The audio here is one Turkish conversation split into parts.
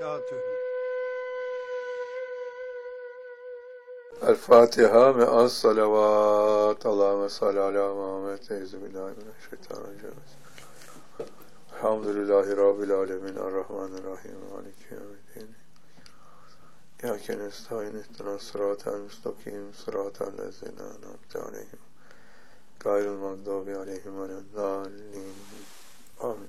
وبركاته. El-Fatiha me'as salavat. Allahümme salli ala Muhammed. Euzubillahimineşşeytanirracim. Elhamdülillahi Rabbil alemin. Errahmanirrahim. Maliki yevmiddin. İyyâke nestaîn ihdinas sıratal müstakim. Sıratal lezîne en'amte aleyhim. Gayril mağdûbi aleyhim veleddâllîn. Amin.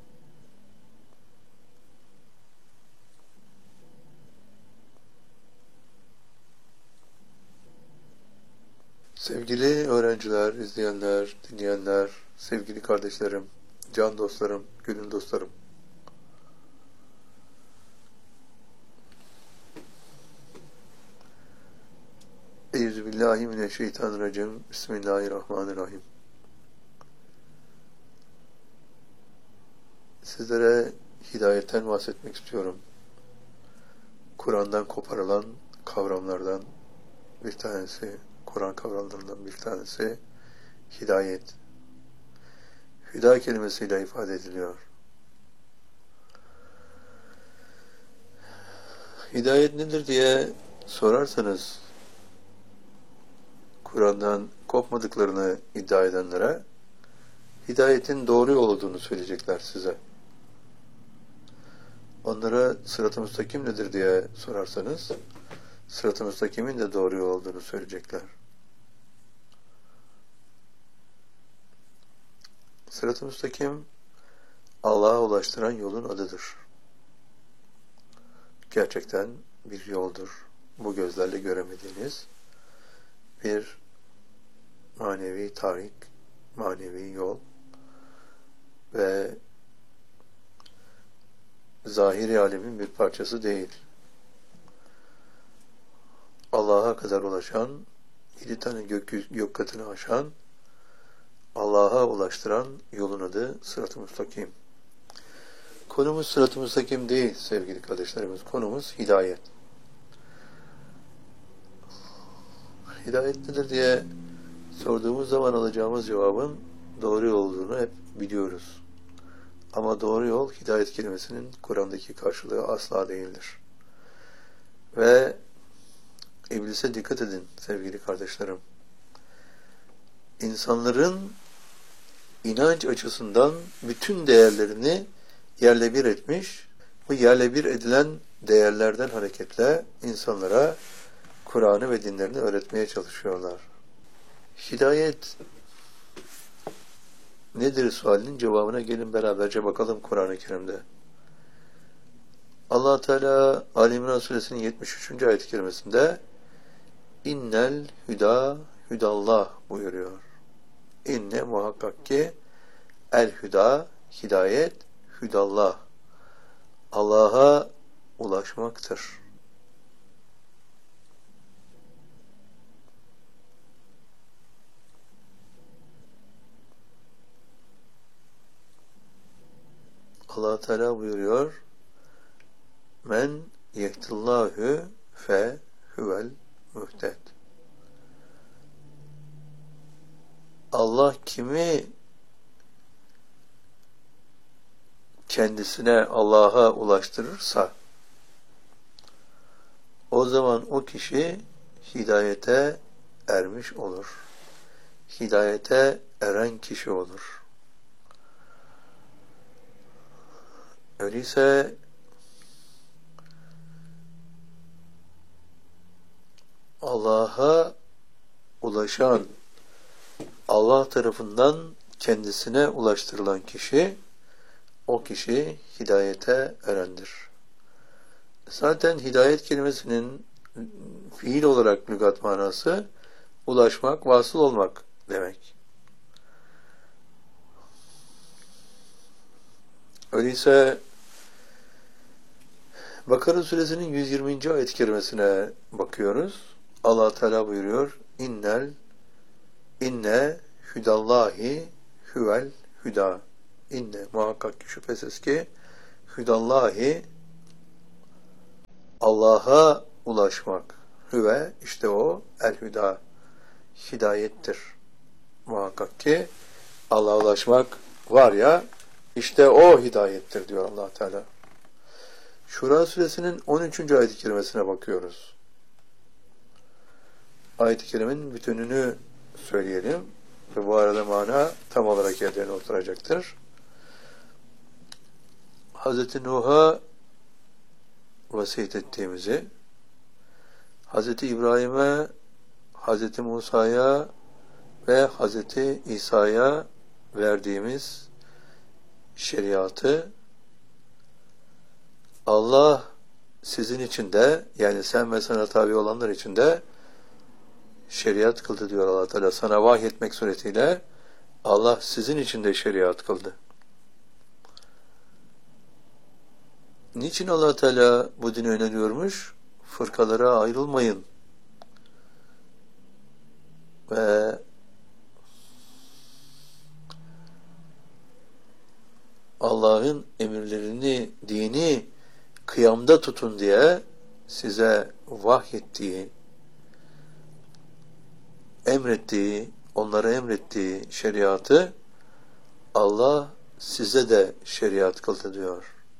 Sevgili öğrenciler, izleyenler, dinleyenler, sevgili kardeşlerim, can dostlarım, gönül dostlarım. Euzubillahimineşşeytanirracim. Bismillahirrahmanirrahim. Sizlere hidayetten bahsetmek istiyorum. Kur'an'dan koparılan kavramlardan bir tanesi, Kur'an kavramlarından bir tanesi hidayet. Hüda kelimesiyle ifade ediliyor. Hidayet nedir diye sorarsanız, Kur'an'dan kopmadıklarını iddia edenlere hidayetin doğru yol olduğunu söyleyecekler size. Onlara sırat-ı müstakim nedir diye sorarsanız, sırat-ı müstakimin de doğru yol olduğunu söyleyecekler. Sırat-ı müstakim, Allah'a ulaştıran yolun adıdır. Gerçekten bir yoldur. Bu gözlerle göremediğiniz bir manevi tarik, manevi yol ve zahiri alemin bir parçası değil. Allah'a kadar ulaşan, 7 tane gök katını aşan, Allah'a ulaştıran yolun adı Sırat-ı Müstakim. Konumuz Sırat-ı Müstakim değil sevgili kardeşlerimiz. Konumuz hidayet. Hidayet nedir diye sorduğumuz zaman alacağımız cevabın doğru yol olduğunu hep biliyoruz. Ama doğru yol hidayet kelimesinin Kur'an'daki karşılığı asla değildir. Ve İblise dikkat edin sevgili kardeşlerim. İnsanların inanç açısından bütün değerlerini yerle bir etmiş, bu yerle bir edilen değerlerden hareketle insanlara Kur'an'ı ve dinlerini öğretmeye çalışıyorlar. Hidayet nedir sualinin cevabına gelin beraberce bakalım Kur'an-ı Kerim'de. Allah Teala Ali İmran Suresinin 73. ayet-i kerimesinde İnnel hüda hüdallah buyuruyor. İnne muhakkak ki el hüda hidayet hüdallah Allah'a ulaşmaktır. Allah Teala buyuruyor Men yehdillahu fe huvel muhted. Allah kimi kendisine Allah'a ulaştırırsa o zaman o kişi hidayete ermiş olur. Hidayete eren kişi olur. Öyleyse Allah'a ulaşan, Allah tarafından kendisine ulaştırılan kişi, o kişi hidayete erendir. Zaten hidayet kelimesinin fiil olarak lügat manası, ulaşmak, vasıl olmak demek. Öyleyse Bakara suresinin 120. ayet-i kerimesine bakıyoruz. Allah Teala buyuruyor. İnne hüdallahi huvel hüda. İnne muhakkak ki şüphesiz ki hüdallahi Allah'a ulaşmak. Hüve işte o el hüda hidayettir. Muhakkak ki Allah'a ulaşmak var ya işte o hidayettir diyor Allah Teala. Şura suresinin 13. ayet-i kerimesine bakıyoruz. Ayet-i kerimenin bütününü söyleyelim ve bu arada mana tam olarak yerlerine oturacaktır. Hz. Nuh'a vasiyet ettiğimizi, Hz. İbrahim'e, Hz. Musa'ya ve Hz. İsa'ya verdiğimiz şeriatı Allah sizin için de, yani sen ve sana tabi olanlar için de şeriat kıldı diyor Allah Teala. Sana vahyetmek suretiyle Allah sizin için de şeriat kıldı. Niçin Allah Teala bu dini öneriyormuş? Fırkalara ayrılmayın. Ve Allah'ın emirlerini, dini kıyamda tutun diye size vahyettiği, emrettiği, onlara emrettiği şeriatı Allah size de şeriat kıldı diyor.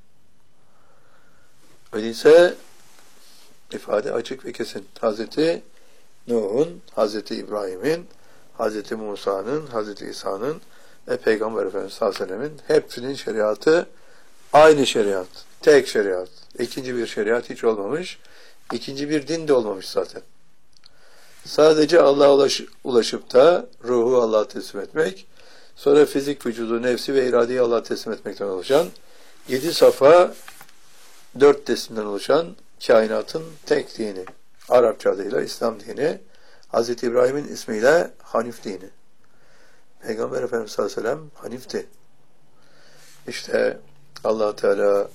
Öyleyse ifade açık ve kesin. Hazreti Nuh'un, Hazreti İbrahim'in, Hazreti Musa'nın, Hazreti İsa'nın ve Peygamber Efendimiz sallallahu aleyhi ve sellem'in hepsinin şeriatı aynı şeriat, tek şeriat. İkinci bir şeriat hiç olmamış, ikinci bir din de olmamış zaten. Sadece Allah'a ulaşıp da ruhu Allah'a teslim etmek, sonra fizik, vücudu, nefsi ve iradeyi Allah'a teslim etmekten oluşan 7 safa 4 desimden oluşan kainatın tek dini. Arapça adıyla İslam dini, Hz. İbrahim'in ismiyle Hanif dini. Peygamber Efendimiz sallallahu aleyhi ve sellem Hanif'ti. İşte Allah Teala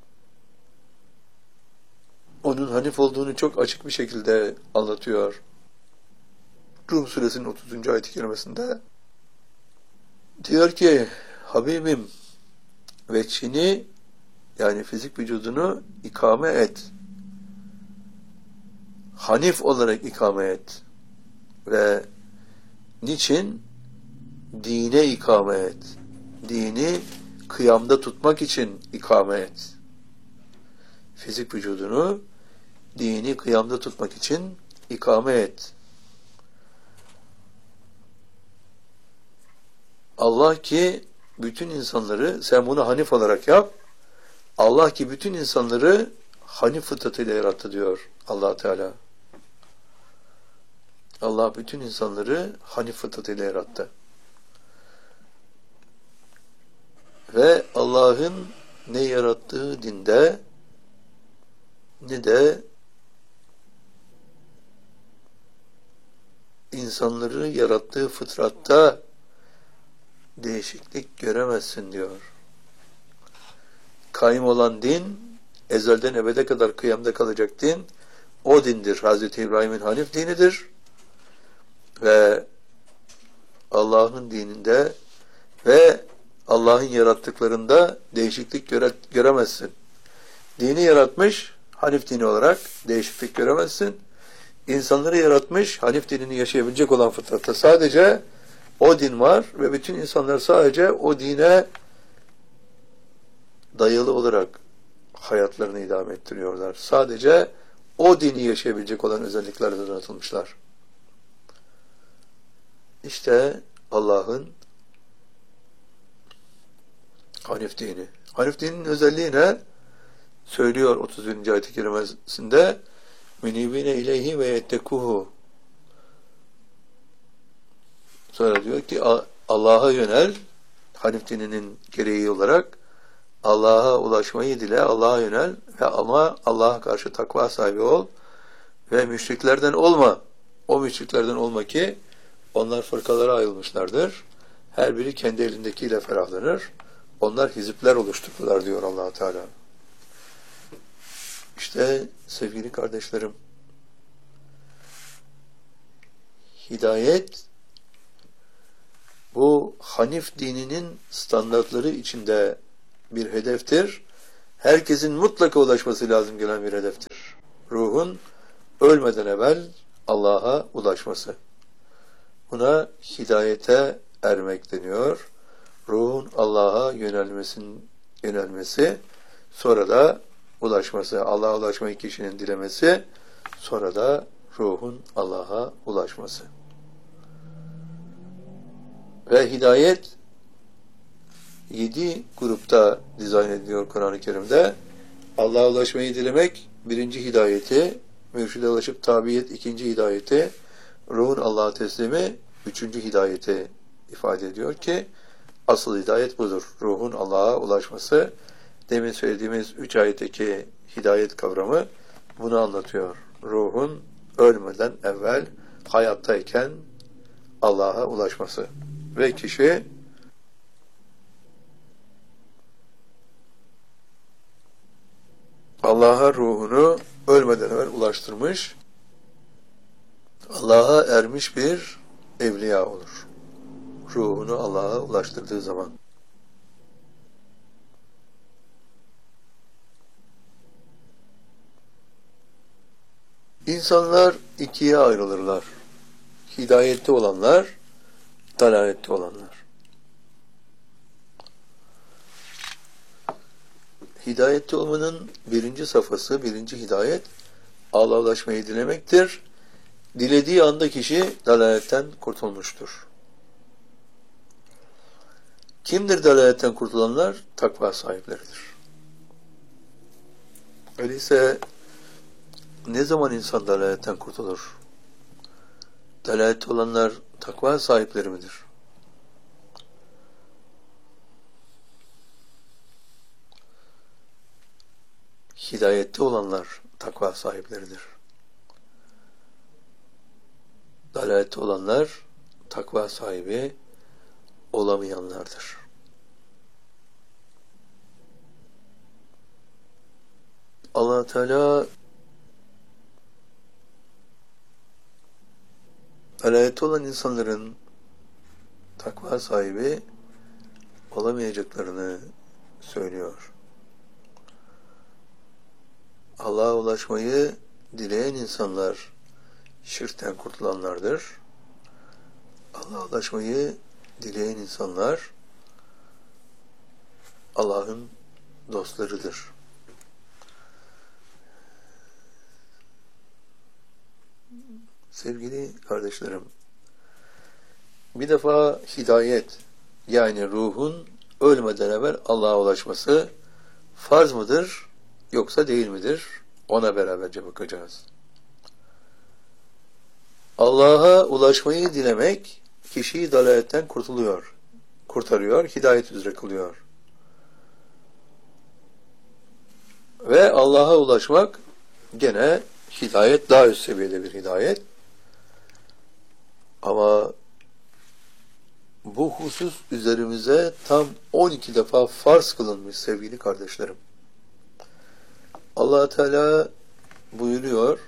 onun Hanif olduğunu çok açık bir şekilde anlatıyor. Rum suresinin 30. ayet-i kerimesinde diyor ki, Habibim veçhini, yani fizik vücudunu ikame et. Hanif olarak ikame et. Ve niçin? Dine ikame et. Dini kıyamda tutmak için ikame et. Fizik vücudunu dini kıyamda tutmak için ikame et. Allah ki bütün insanları, sen bunu Hanif olarak yap, Allah ki bütün insanları Hanif fıtratıyla yarattı diyor Allah Teala. Allah bütün insanları Hanif fıtratıyla yarattı. Ve Allah'ın ne yarattığı dinde ne de insanları yarattığı fıtratta değişiklik göremezsin diyor. Kaim olan din, ezelden ebede kadar kıyamda kalacak din, o dindir. Hazreti İbrahim'in Hanif dinidir. Ve Allah'ın dininde ve Allah'ın yarattıklarında değişiklik göremezsin. Dini yaratmış, Hanif dini olarak değişiklik göremezsin. İnsanları yaratmış, Hanif dinini yaşayabilecek olan fıtratta sadece o din var ve bütün insanlar sadece o dine dayalı olarak hayatlarını idame ettiriyorlar. Sadece o dini yaşayabilecek olan özelliklerle donatılmışlar. İşte Allah'ın Hanif dini. Hanif dininin özelliği ne? Söylüyor 31. ayet-i kerimesinde münibine ileyhi ve yettekuhu. Sonra diyor ki Allah'a yönel, Hanif dininin gereği olarak Allah'a ulaşmayı dile, Allah'a yönel ve ama Allah'a karşı takva sahibi ol ve müşriklerden olma. O müşriklerden olma ki onlar fırkalara ayrılmışlardır. Her biri kendi elindekiyle ferahlanır. Onlar hizipler oluşturdular diyor Allah Teala. İşte sevgili kardeşlerim, hidayet bu Hanif dininin standartları içinde bir hedeftir. Herkesin mutlaka ulaşması lazım gelen bir hedeftir. Ruhun ölmeden evvel Allah'a ulaşması. Buna hidayete ermek deniyor. Ruhun Allah'a yönelmesi, sonra da ulaşması, Allah'a ulaşmayı kişinin dilemesi, sonra da ruhun Allah'a ulaşması. Ve hidayet 7 grupta dizayn ediliyor Kur'an-ı Kerim'de. Allah'a ulaşmayı dilemek birinci hidayeti, mürşide ulaşıp tabiyet ikinci hidayeti, ruhun Allah'a teslimi üçüncü hidayeti ifade ediyor ki asıl hidayet budur. Ruhun Allah'a ulaşması. Demin söylediğimiz 3 ayetteki hidayet kavramı bunu anlatıyor. Ruhun ölmeden evvel hayattayken Allah'a ulaşması. Ve kişi Allah'a ruhunu ölmeden evvel ulaştırmış, Allah'a ermiş bir evliya olur. Ruhunu Allah'a ulaştırdığı zaman. İnsanlar ikiye ayrılırlar. Hidayette olanlar, dalalette olanlar. Hidayette olmanın birinci safhası, birinci hidayet, Allah'a ulaşmayı dilemektir. Dilediği anda kişi dalaletten kurtulmuştur. Kimdir dalaletten kurtulanlar? Takva sahipleridir. Öyleyse ne zaman insan dalaletten kurtulur? Dalalette olanlar takva sahipleri midir? Hidayette olanlar takva sahipleridir. Dalalette olanlar takva sahibi olamayanlardır. Allah Teala dalalette olan insanların takva sahibi olamayacaklarını söylüyor. Allah'a ulaşmayı dileyen insanlar şirkten kurtulanlardır. Allah'a ulaşmayı dileyen insanlar Allah'ın dostlarıdır. Sevgili kardeşlerim, bir defa hidayet, yani ruhun ölmeden evvel Allah'a ulaşması farz mıdır yoksa değil midir? Ona beraberce bakacağız. Allah'a ulaşmayı dilemek kişiyi dalaletten kurtarıyor, hidayet üzere kılıyor. Ve Allah'a ulaşmak gene hidayet, daha üst seviyede bir hidayet. Ama bu husus üzerimize tam 12 defa farz kılınmış sevgili kardeşlerim. Allah Teala buyuruyor,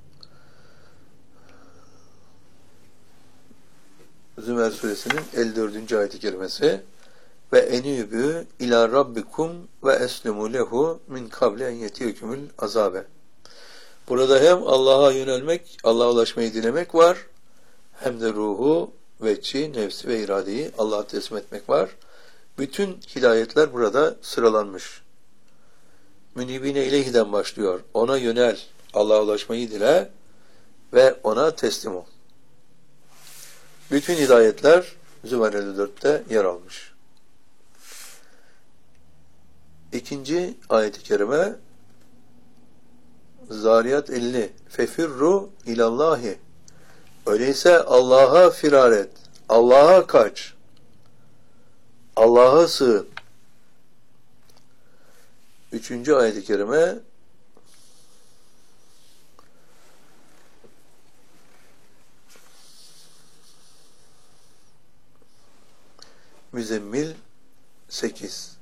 Zümer suresinin 54. ayet-i kerimesi, ve enübü ila rabbikum ve eslimu lehu min kable en yetiyekümül azabe. Burada hem Allah'a yönelmek, Allah'a ulaşmayı dilemek var, hem de ruhu, vecci, nefsi ve iradeyi Allah'a teslim etmek var. Bütün hidayetler burada sıralanmış. Münibine ileyhiden başlıyor. Ona yönel, Allah'a ulaşmayı dile ve ona teslim ol. Bütün hidayetler Zümer 54'te yer almış. İkinci ayet-i kerime Zariyat 50. Fefirru ilallahi. Öyleyse Allah'a firar et. Allah'a kaç. Allah'a sığın. Üçüncü ayet-i kerime Müzzemmil 8.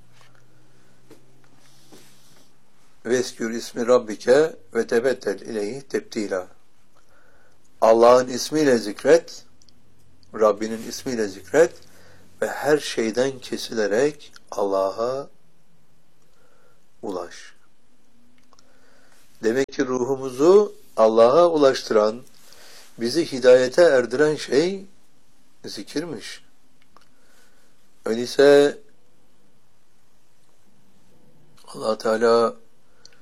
Veskür ismi Rabbike ve tebettel ileyhi tebdila. Allah'ın ismiyle zikret, Rabbinin ismiyle zikret ve her şeyden kesilerek Allah'a ulaş. Demek ki ruhumuzu Allah'a ulaştıran, bizi hidayete erdiren şey zikirmiş. Öyleyse Allah Teala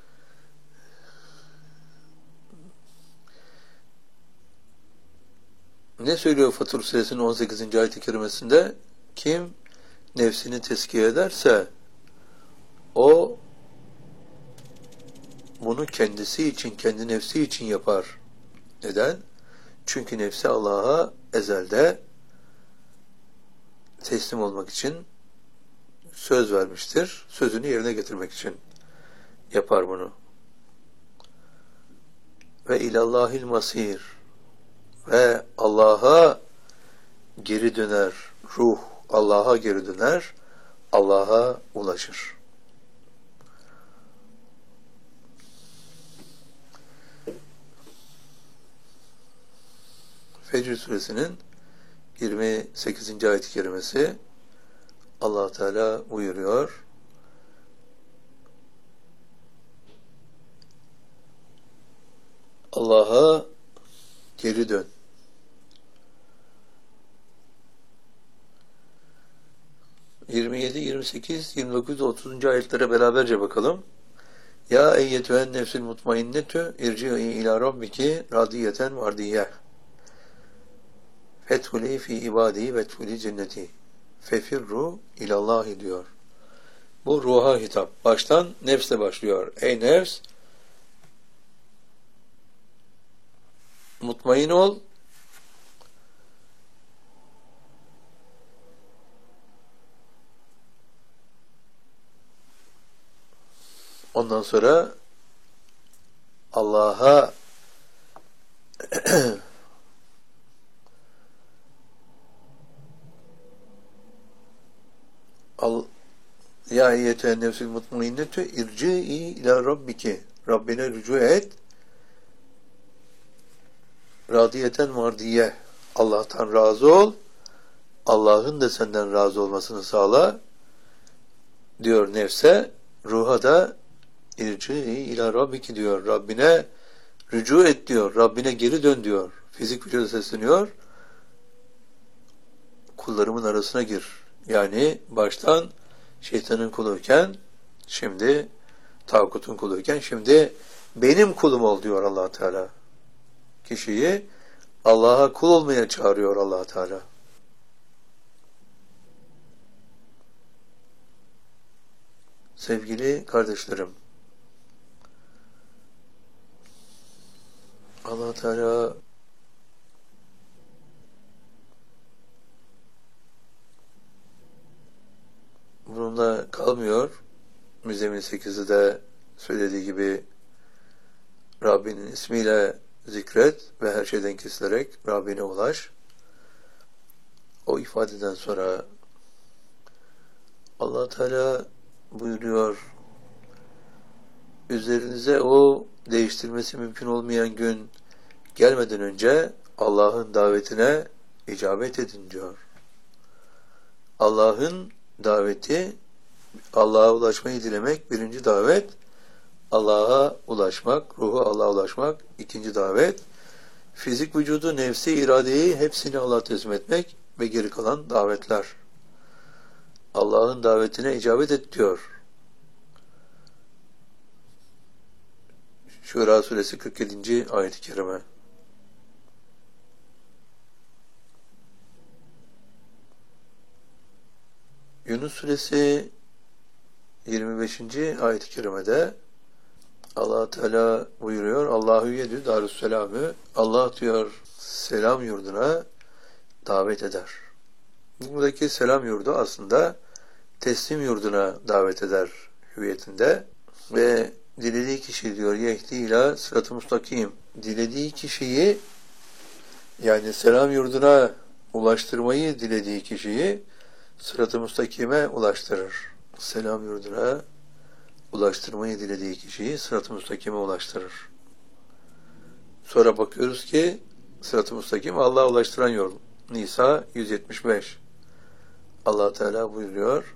Ne söylüyor Fatır Suresinin 18. ayet-i kerimesinde? Kim nefsini tezkiye ederse o bunu kendisi için, kendi nefsi için yapar. Neden? Çünkü nefsi Allah'a ezelde teslim olmak için söz vermiştir. Sözünü yerine getirmek için yapar bunu. Ve ilallahil masir, ve Allah'a geri döner. Ruh Allah'a geri döner. Allah'a ulaşır. Fecr suresinin 28. ayet-i kerimesi Allah Teala buyuruyor. Allah'a geri dön. 27, 28, 29 ve 30. ayetlere beraberce bakalım. Ya eyyetühen nefsil mutmainnetü irci'i ila rabbiki radiyeten vardiyeh. Fethuli fi ibadi ve tuli cenneti. Fefirru ilallahi diyor. Bu ruha hitap. Baştan nefsle başlıyor. Ey nefs, mutmain ol. Ondan sonra Allah'a ya eyyetühen nefsil mutmainnetü irci'i ila rabbiki. Rabbine rücu et. Radiyeten mardiye. Allah'tan razı ol. Allah'ın da senden razı olmasını sağla. Diyor nefse. Ruha da irci'i ila rabbiki diyor. Rabbine rücu et diyor. Rabbine geri dön diyor. Fizik vücuda sesleniyor. Kullarımın arasına gir. Yani baştan şeytanın kuluyken, şimdi tağutun kuluyken, şimdi benim kulum ol diyor Allah Teala. Kişiyi Allah'a kul olmaya çağırıyor Allah Teala. Sevgili kardeşlerim, Allah Teala bununla kalmıyor. Müzzemmil 8'de de söylediği gibi Rabbinin ismiyle zikret ve her şeyden kesilerek Rabbine ulaş. O ifadeden sonra Allah Teala buyuruyor, üzerinize o değiştirmesi mümkün olmayan gün gelmeden önce Allah'ın davetine icabet edin diyor. Allah'ın daveti, Allah'a ulaşmayı dilemek birinci davet, Allah'a ulaşmak, ruhu Allah'a ulaşmak ikinci davet, fizik vücudu, nefsi, iradeyi hepsini Allah'a teslim etmek ve geri kalan davetler. Allah'ın davetine icabet et diyor. Şura suresi 47. ayet-i kerime. Yunus suresi 25. ayet-i kerimede Allah Teala buyuruyor. Allahu yedü darüsselamü. Allah diyor selam yurduna davet eder. Buradaki selam yurdu aslında teslim yurduna davet eder hüviyetinde ve dilediği kişi diyor yehdi ila sırat-ı mustakim. Dilediği kişiyi, yani selam yurduna ulaştırmayı dilediği kişiyi sırat-ı mustakime ulaştırır. Selam yurduna ulaştırmayı dilediği kişiyi sırat-ı mustakime ulaştırır. Sonra bakıyoruz ki sırat-ı mustakim Allah'a ulaştıran yol. Nisa 175. Allah Teala buyuruyor.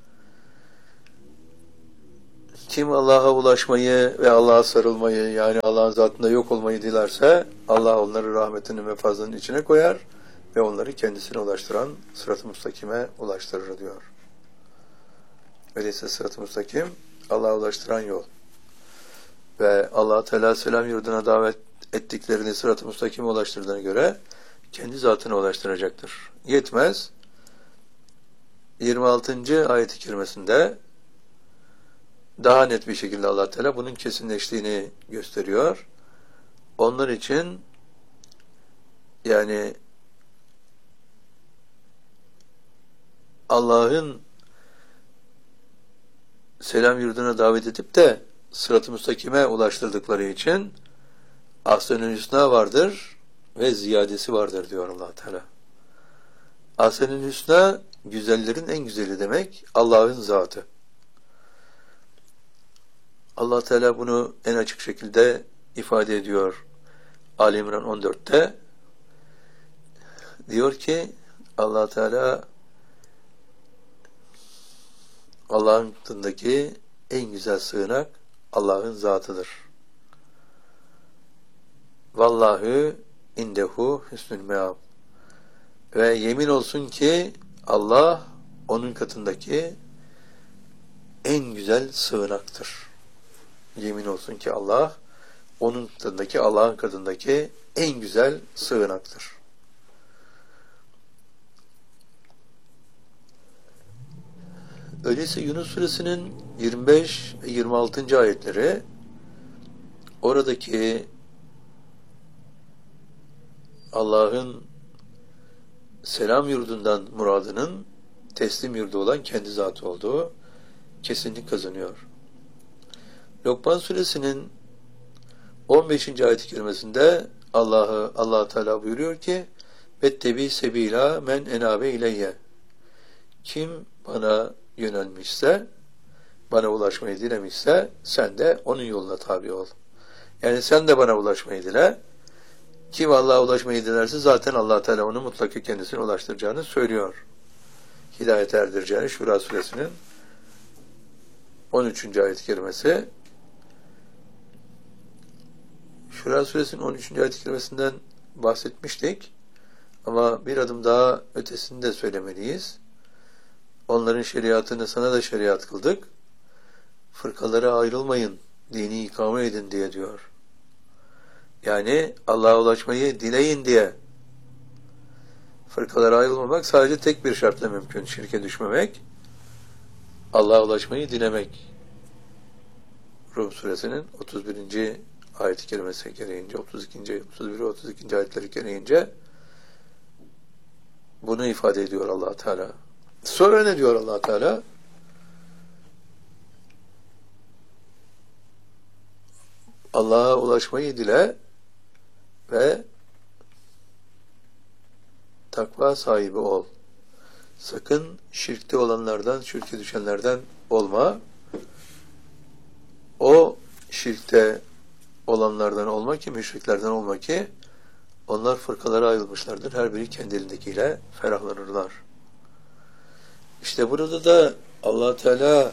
Kim Allah'a ulaşmayı ve Allah'a sarılmayı, yani Allah'ın zatında yok olmayı dilerse Allah onları rahmetinin ve fazlının içine koyar ve onları kendisine ulaştıran sırat-ı mustakime ulaştırır diyor. Öyleyse sırat-ı mustakim Allah'a ulaştıran yol. Ve Allah Teala selam yurduna davet ettiklerini sırat-ı mustakime ulaştırdığına göre kendi zatına ulaştıracaktır. Yetmez. 26. ayet-i kerimesinde daha net bir şekilde Allah Teala bunun kesinleştiğini gösteriyor. Onlar için yani Allah'ın selam yurduna davet edip de sırat-ı müstakime ulaştırdıkları için Ahsen-ül Hüsna vardır ve ziyadesi vardır diyor Allah Teala. Ahsen-ül Hüsna güzellerin en güzeli demek, Allah'ın zatı. Allah Teala bunu en açık şekilde ifade ediyor. Ali İmran 14'te diyor ki Allah Teala Allah'ın katındaki en güzel sığınak Allah'ın zatıdır. Vallahu indehu hüsnül meab. Ve yemin olsun ki Allah onun katındaki en güzel sığınaktır. Yemin olsun ki Allah onun katındaki, Allah'ın katındaki en güzel sığınaktır. Öyleyse Yunus Suresinin 25 ve 26. ayetleri oradaki Allah'ın selam yurdundan muradının teslim yurdu olan kendi zatı olduğu kesinlik kazanıyor. Lokman Suresinin 15. ayet-i kerimesinde Allah Teala buyuruyor ki vettebi sebila men enabe ileyye. Kim bana yönelmişse, bana ulaşmayı dilemişse sen de onun yoluna tabi ol. Yani sen de bana ulaşmayı dile. Kim Allah'a ulaşmayı dilerse zaten Allah Teala onu mutlaka kendisine ulaştıracağını söylüyor. Hidayete erdireceğini Şura Suresinin 13. ayet-i kerimesi. Şura Suresinin 13. ayet-i kerimesinden bahsetmiştik. Ama bir adım daha ötesini de söylemeliyiz. Onların şeriatını sana da şeriat kıldık. Fırkalara ayrılmayın, dini ikame edin diye diyor. Yani Allah'a ulaşmayı dileyin diye. Fırkalara ayrılmamak sadece tek bir şartla mümkün. Şirke düşmemek, Allah'a ulaşmayı dilemek. Rum Suresinin 31. ayet-i kerimesi gereğince, 32. 31 ve 32. ayetleri gereğince bunu ifade ediyor Allah Teala. Sonra ne diyor Allah Teala? Allah'a ulaşmayı dile ve takva sahibi ol. Sakın şirkte olanlardan, şirke düşenlerden olma. O şirkte olanlardan olma ki, müşriklerden olma ki, onlar fırkalara ayrılmışlardır. Her biri kendi elindekiyle ferahlanırlar. İşte burada da Allah Teala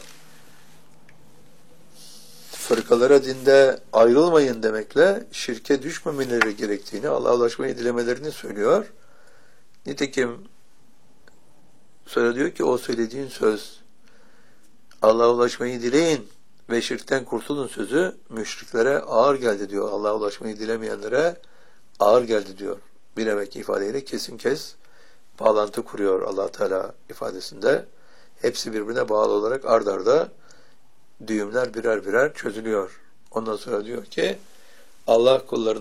fırkalara dinde ayrılmayın demekle şirke düşmemeleri gerektiğini, Allah'a ulaşmayı dilemelerini söylüyor. Nitekim sonra diyor ki o söylediğin söz Allah'a ulaşmayı dileyin ve şirkten kurtulun sözü müşriklere ağır geldi diyor. Allah'a ulaşmayı dilemeyenlere ağır geldi diyor. Bir evvelki ifadeyle kesin kes bağlantı kuruyor Allah Teala ifadesinde. Hepsi birbirine bağlı olarak ard arda düğümler birer birer çözülüyor. Ondan sonra diyor ki Allah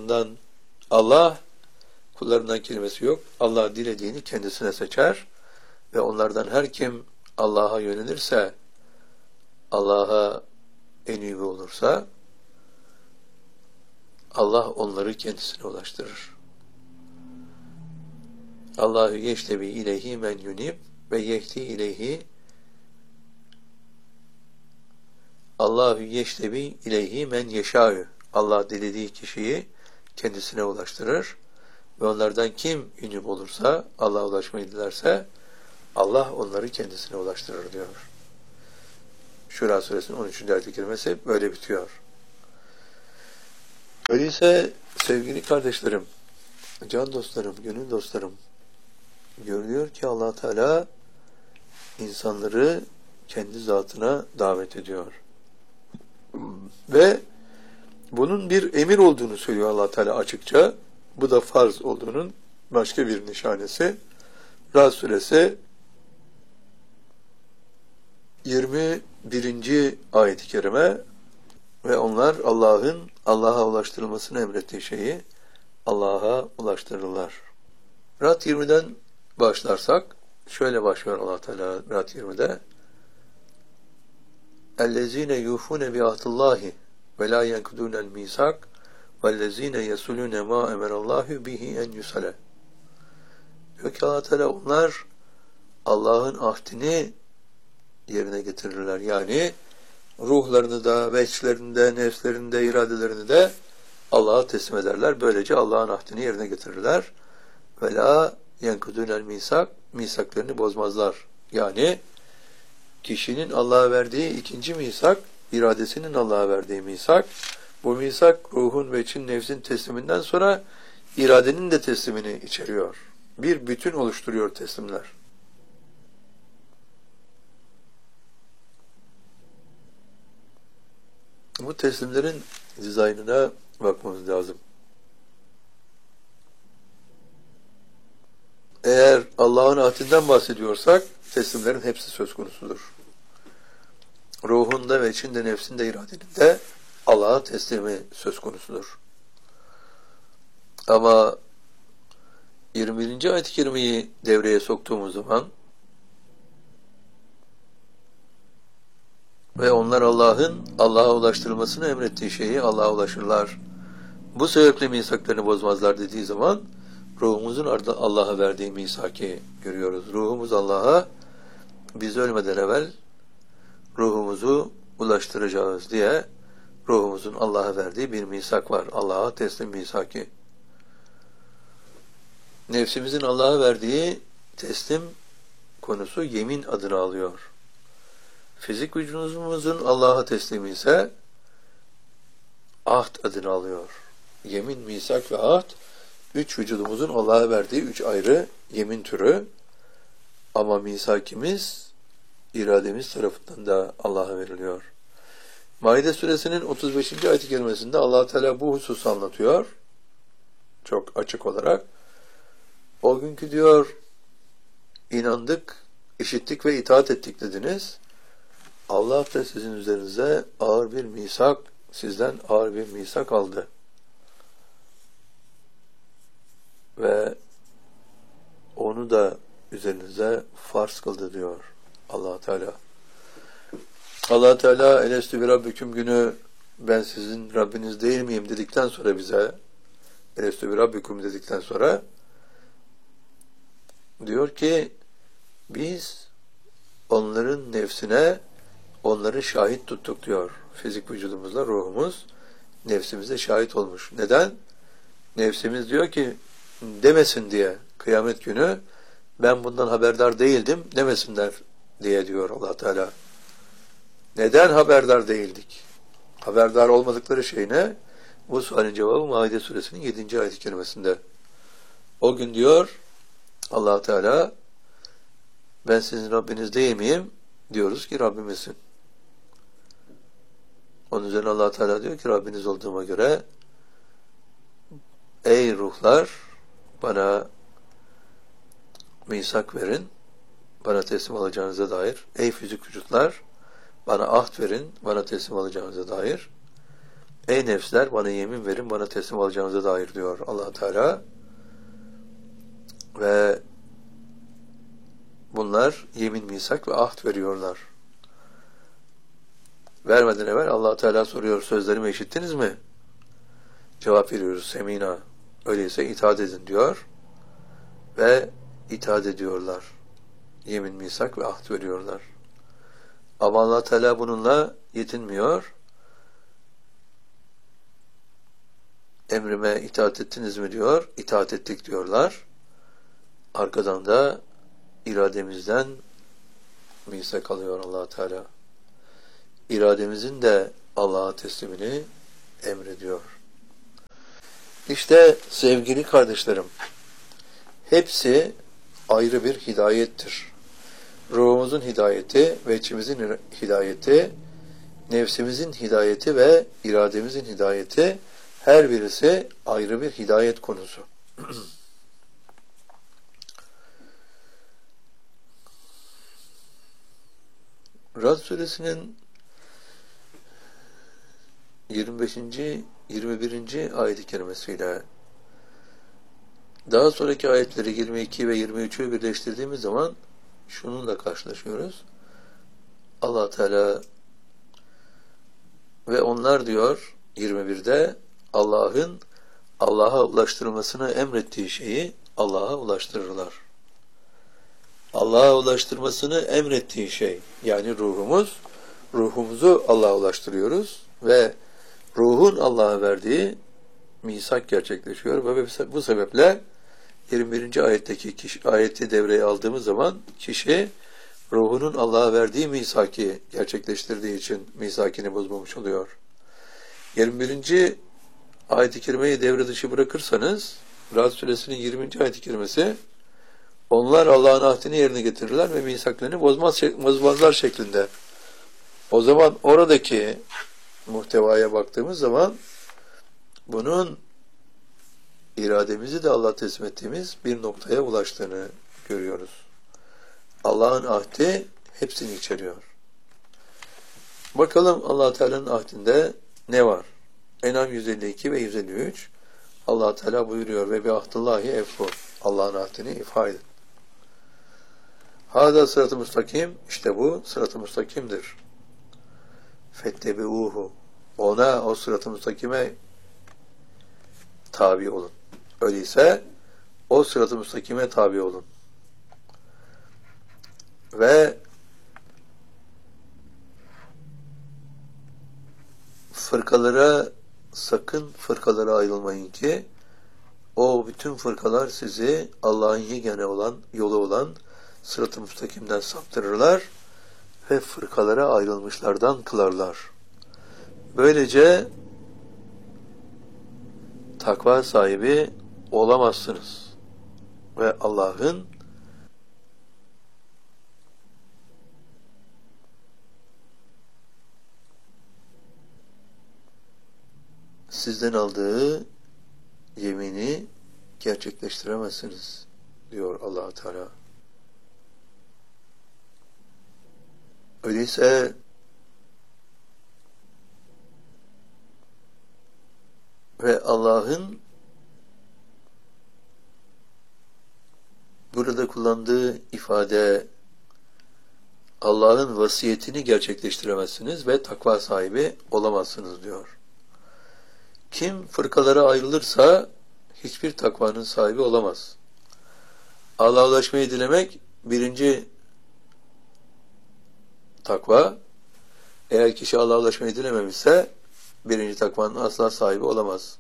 kullarından kelimesi yok. Allah dilediğini kendisine seçer ve onlardan her kim Allah'a yönelirse, Allah'a enübi olursa Allah onları kendisine ulaştırır. Allahu yeştebi ileyhi men yunib ve yehdi ileyhi Allahu yeştebi ileyhi men yeşâ'ü. Allah dilediği kişiyi kendisine ulaştırır ve onlardan kim ünlü olursa, Allah'a ulaşmayı dilerse Allah onları kendisine ulaştırır diyor. Şura Suresinin 13. ayet-i kerimesi böyle bitiyor. Öyleyse sevgili kardeşlerim, can dostlarım, gönül dostlarım, görülüyor ki Allah Teala insanları kendi zatına davet ediyor. Ve bunun bir emir olduğunu söylüyor Allah Teala açıkça. Bu da farz olduğunun başka bir nişanesi Ra'd suresi 21. ayet-i kerime ve onlar Allah'a ulaştırılmasını emrettiği şeyi Allah'a ulaştırırlar. Ra'd 20'den başlarsak şöyle başlıyor Allah Teala Ra'd 20'de: "Ellezine yufune bi'ahdillahi ve la yenkudunel misak vellezine yesulune ma emerallahu bihi en yusale." Diyor ki Allah Teala, onlar Allah'ın ahdini yerine getirirler. Yani ruhlarını da, veçlerini de, nefslerini de, iradelerini de Allah'a teslim ederler. Böylece Allah'ın ahdini yerine getirirler. Ve la yenkudunel misak, misaklarını bozmazlar. Yani kişinin Allah'a verdiği ikinci misak, iradesinin Allah'a verdiği misak. Bu misak ruhun ve için nefsin tesliminden sonra iradenin de teslimini içeriyor. Bir bütün oluşturuyor teslimler. Bu teslimlerin dizaynına bakmamız lazım. Eğer Allah'ın ahdinden bahsediyorsak teslimlerin hepsi söz konusudur. Ruhunda ve içinde, nefsinde, iradenin de Allah'a teslimi söz konusudur. Ama 21. ayet-i kerimeyi devreye soktuğumuz zaman ve onlar Allah'a ulaştırılmasını emrettiği şeyi Allah'a ulaşırlar. Bu sebeple misaklarını bozmazlar dediği zaman ruhumuzun Allah'a verdiği misaki görüyoruz. Ruhumuz Allah'a biz ölmeden evvel ruhumuzu ulaştıracağız diye ruhumuzun Allah'a verdiği bir misak var. Allah'a teslim misaki. Nefsimizin Allah'a verdiği teslim konusu yemin adını alıyor. Fizik vücudumuzun Allah'a teslimi ise ahd adını alıyor. Yemin, misak ve ahd, üç vücudumuzun Allah'a verdiği üç ayrı yemin türü. Ama misakimiz, irademiz tarafından da Allah'a veriliyor. Maide suresinin 35. ayet-i kerimesinde Allah Teala bu hususu anlatıyor. Çok açık olarak. O günkü diyor, inandık, işittik ve itaat ettik dediniz. Allah da sizin üzerinize sizden ağır bir misak aldı. Ve onu da üzerinize farz kıldı diyor Allah Teala. Allah Teala elestü bi rabbiküm günü ben sizin Rabbiniz değil miyim dedikten sonra bize elestü bi rabbiküm dedikten sonra diyor ki biz onların nefsine onları şahit tuttuk diyor. Fizik vücudumuzla ruhumuz nefsimize şahit olmuş. Neden? Nefsimiz diyor ki demesin diye kıyamet günü ben bundan haberdar değildim demesinler diye diyor Allah Teala. Neden haberdar değildik? Haberdar olmadıkları şey ne? Bu sualin cevabı Maide suresinin 7. ayet-i kerimesinde. O gün diyor Allah Teala ben sizin Rabbiniz değil miyim? Diyoruz ki Rabbimizsin. Onun üzerine Allah Teala diyor ki Rabbiniz olduğuma göre ey ruhlar bana misak verin, bana teslim alacağınıza dair. Ey fizik vücutlar bana ahd verin, bana teslim alacağınıza dair. Ey nefsler bana yemin verin, bana teslim alacağınıza dair diyor Allah Teala. Ve bunlar yemin, misak ve ahd veriyorlar. Vermeden evvel Allah Teala soruyor, sözlerimi işittiniz mi? Cevap veriyoruz, semina. Öyleyse itaat edin diyor. Ve itaat ediyorlar. Yemin, misak ve ahd veriyorlar. Ama Allah Teala bununla yetinmiyor. Emrime itaat ettiniz mi diyor. İtaat ettik diyorlar. Arkadan da irademizden misak alıyor Allah Teala. İrademizin de Allah'a teslimini emrediyor. İşte sevgili kardeşlerim, hepsi ayrı bir hidayettir. Ruhumuzun hidayeti ve içimizin hidayeti, nefsimizin hidayeti ve irademizin hidayeti, her birisi ayrı bir hidayet konusu. Rad suresinin 25. 21. ayet-i kerimesiyle daha sonraki ayetleri 22 ve 23'ü birleştirdiğimiz zaman şununla karşılaşıyoruz. Allah Teala ve onlar diyor 21'de Allah'a ulaştırılmasını emrettiği şeyi Allah'a ulaştırırlar. Allah'a ulaştırmasını emrettiği şey, yani ruhumuzu Allah'a ulaştırıyoruz ve ruhun Allah'a verdiği misak gerçekleşiyor ve bu sebeple 21. ayeti devreye aldığımız zaman kişi ruhunun Allah'a verdiği misaki gerçekleştirdiği için misakini bozmamış oluyor. 21. ayet-i kerimeyi devre dışı bırakırsanız Rad suresinin 20. ayet-i kerimesi onlar Allah'ın ahdini yerine getirirler ve misaklarını bozmazlar şeklinde. O zaman oradaki muhtevaya baktığımız zaman bunun irademizi de Allah'a teslim ettiğimiz bir noktaya ulaştığını görüyoruz. Allah'ın ahdi hepsini içeriyor. Bakalım Allah Teala'nın ahdinde ne var? En'am 152 ve 153 Allah Teala buyuruyor ve bi ahdillahi efru. Allah'ın ahdini ifa edin. Hâzâ sırat-ı müstakim, işte bu sırat-ı müstakimdir. Fettebi'ûhu. O sırat-ı müstakime tabi olun. Öyleyse o sırat-ı müstakime tabi olun. Ve sakın fırkalara ayrılmayın ki o bütün fırkalar sizi Allah'ın yegane yolu olan sırat-ı müstakimden saptırırlar ve fırkalara ayrılmışlardan kılarlar. Böylece takva sahibi olamazsınız ve Allah'ın sizden aldığı yemini gerçekleştiremezsiniz diyor Allah Teala. Öyleyse ve Allah'ın burada kullandığı ifade Allah'ın vasiyetini gerçekleştiremezsiniz ve takva sahibi olamazsınız diyor. Kim fırkalara ayrılırsa hiçbir takvanın sahibi olamaz. Allah'a ulaşmayı dilemek birinci takva. Eğer kişi Allah'a ulaşmayı dilememişse birinci takvanın asla sahibi olamaz.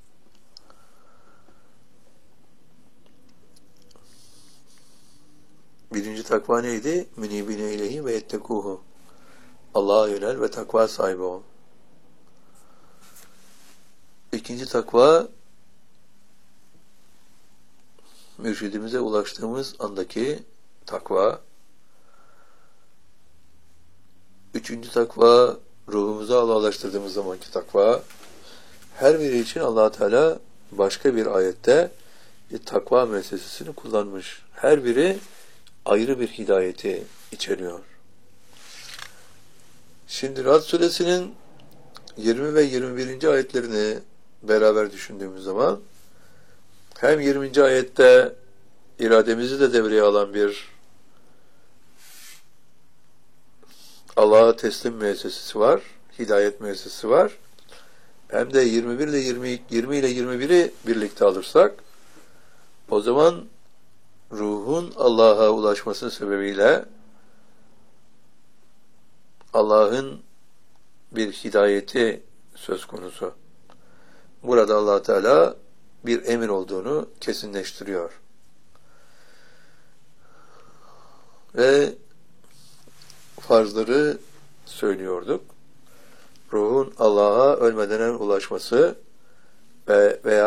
Birinci takva neydi? Münibine ileyhi ve yettekuhu. Allah'a yönel ve takva sahibi ol. İkinci takva mürşidimize ulaştığımız andaki takva. Üçüncü takva ruhumuza Allah'a ulaştırdığımız zamanki takva. Her biri için Allah Teala başka bir ayette takva meselesini kullanmış. Her biri ayrı bir hidayeti içeriyor. Şimdi Rad suresinin 20 ve 21. ayetlerini beraber düşündüğümüz zaman hem 20. ayette irademizi de devreye alan bir Allah'a teslim müessesesi var, hidayet müessesesi var. Hem de 21 ile 20 ile 21'i birlikte alırsak o zaman ruhun Allah'a ulaşması sebebiyle Allah'ın bir hidayeti söz konusu. Burada Allah Teala bir emir olduğunu kesinleştiriyor. Ve farzları söylüyorduk. Ruhun Allah'a ölmeden ulaşması veya